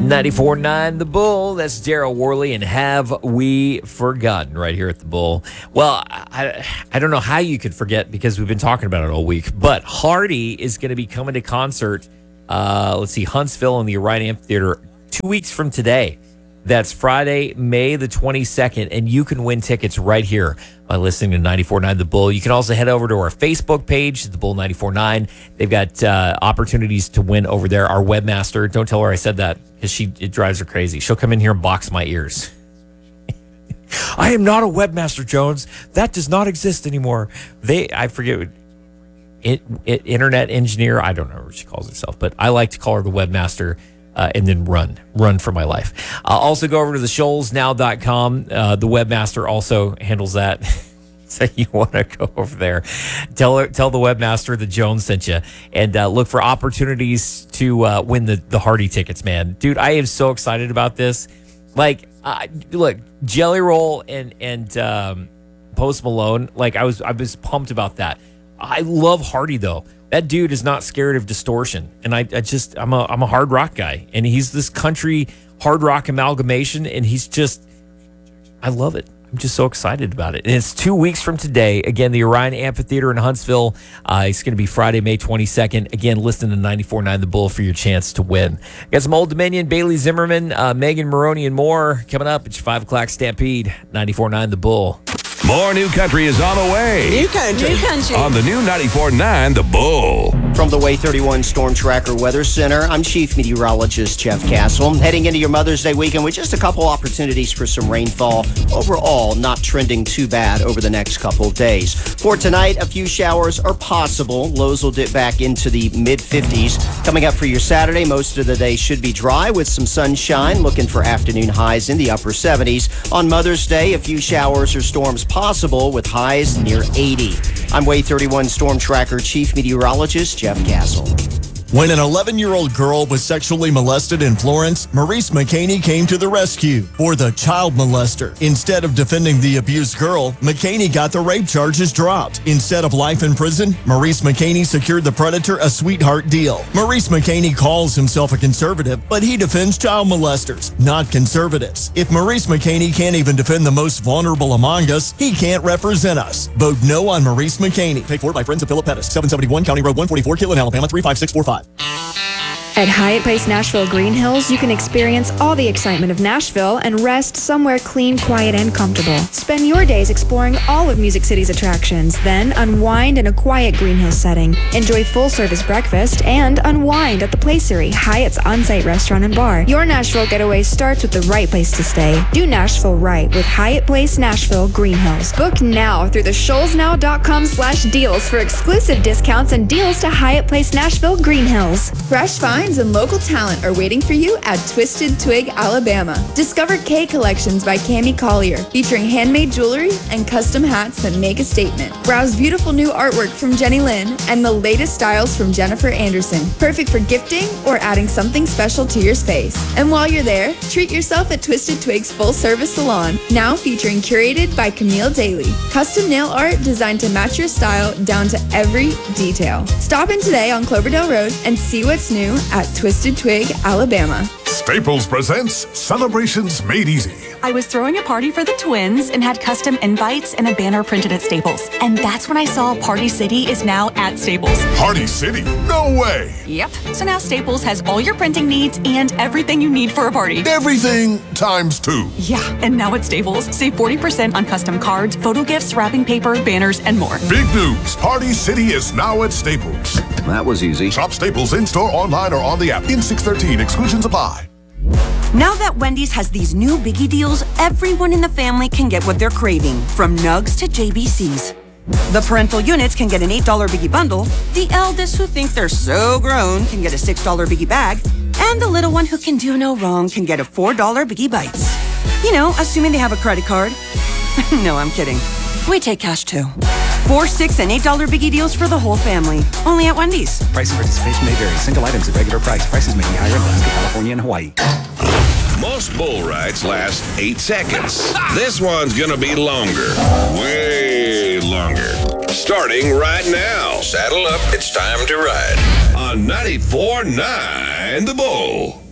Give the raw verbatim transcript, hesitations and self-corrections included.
ninety-four point nine The Bull. That's Daryl Worley and Have We Forgotten right here at The Bull. Well, I, I don't know how you could forget because we've been talking about it all week, but Hardy is going to be coming to concert, uh, let's see, Huntsville in the Orion Amphitheater two weeks from today. That's Friday, May the twenty-second, and you can win tickets right here by listening to ninety-four point nine The Bull. You can also head over to our Facebook page, The Bull ninety-four point nine. They've got uh, opportunities to win over there. Our webmaster, don't tell her I said that because she it drives her crazy. She'll come in here and box my ears. I am not a webmaster, Jones. That does not exist anymore. They, I forget, it, it, internet engineer. I don't know what she calls herself, but I like to call her the webmaster. Uh, and then run, run for my life. Uh, also go over to the shoals now dot com. Uh, the webmaster also handles that. So you want to go over there. Tell her, tell the webmaster that Jones sent you. And uh, look for opportunities to uh, win the, the Hardy tickets, man. Dude, I am so excited about this. Like, uh, look, Jelly Roll and, and um, Post Malone, like I was, I was pumped about that. I love Hardy, though. That dude is not scared of distortion. And I, I just, I'm a, I'm a hard rock guy. And he's this country hard rock amalgamation. And he's just, I love it. I'm just so excited about it. And it's two weeks from today. Again, the Orion Amphitheater in Huntsville. Uh, it's going to be Friday, May twenty-second. Again, listen to ninety-four point nine The Bull for your chance to win. Got some Old Dominion, Bailey Zimmerman, uh, Megan Maroney, and more coming up. It's your five o'clock Stampede, ninety-four point nine The Bull. More new country is on the way. New country. New country. On the new ninety-four point nine The Bull. From the Way thirty-one Storm Tracker Weather Center, I'm Chief Meteorologist Jeff Castle. Heading into your Mother's Day weekend with just a couple opportunities for some rainfall. Overall, not trending too bad over the next couple of days. For tonight, a few showers are possible. Lows will dip back into the mid fifties. Coming up for your Saturday, most of the day should be dry with some sunshine. Looking for afternoon highs in the upper seventies. On Mother's Day, a few showers or storms possible with highs near eighty. I'm Way thirty-one Storm Tracker Chief Meteorologist Jeff Castle. When an eleven-year-old girl was sexually molested in Florence, Maurice McCaney came to the rescue for the child molester. Instead of defending the abused girl, McCaney got the rape charges dropped. Instead of life in prison, Maurice McCaney secured the predator a sweetheart deal. Maurice McCaney calls himself a conservative, but he defends child molesters, not conservatives. If Maurice McCaney can't even defend the most vulnerable among us, he can't represent us. Vote no on Maurice McCaney. Paid for by friends of Philip Pettis, seven seventy-one County Road one forty-four, Killen, Alabama, three five six four five. At Hyatt Place Nashville Green Hills, you can experience all the excitement of Nashville and rest somewhere clean, quiet, and comfortable. Spend your days exploring all of Music City's attractions, then unwind in a quiet Green Hills setting. Enjoy full-service breakfast and unwind at the Placery, Hyatt's on-site restaurant and bar. Your Nashville getaway starts with the right place to stay. Do Nashville right with Hyatt Place Nashville Green Hills. Book now through the shoals now dot com slash deals for exclusive discounts and deals to Hyatt Place Nashville Green Hills. Fresh finds and local talent are waiting for you at Twisted Twig, Alabama. Discover K Collections by Cami Collier, featuring handmade jewelry and custom hats that make a statement. Browse beautiful new artwork from Jenny Lynn and the latest styles from Jennifer Anderson. Perfect for gifting or adding something special to your space. And while you're there, treat yourself at Twisted Twig's full-service salon, now featuring Curated by Camille Daly. Custom nail art designed to match your style down to every detail. Stop in today on Cloverdale Road and see what's new at Twisted Twig, Alabama. Staples presents Celebrations Made Easy. I was throwing a party for the twins and had custom invites and a banner printed at Staples. And that's when I saw Party City is now at Staples. Party City? No way! Yep. So now Staples has all your printing needs and everything you need for a party. Everything times two. Yeah, and now at Staples, save forty percent on custom cards, photo gifts, wrapping paper, banners, and more. Big news! Party City is now at Staples. That was easy. Shop Staples in-store, online, or on the app. In six thirteen, exclusions apply. Now that Wendy's has these new biggie deals, everyone in the family can get what they're craving, from nugs to J B Cs. The parental units can get an eight dollar biggie bundle, the eldest who think they're so grown can get a six dollar biggie bag, and the little one who can do no wrong can get a four dollar biggie bites. You know, assuming they have a credit card. No, I'm kidding. We take cash too. Four, six, and eight dollar biggie deals for the whole family. Only at Wendy's. Price and participation may vary. Single items at regular price. Prices may be higher in Alaska, California, and Hawaii. Most bull rides last eight seconds. This one's gonna be longer. Way longer. Starting right now. Saddle up. It's time to ride. On ninety-four point nine The Bull.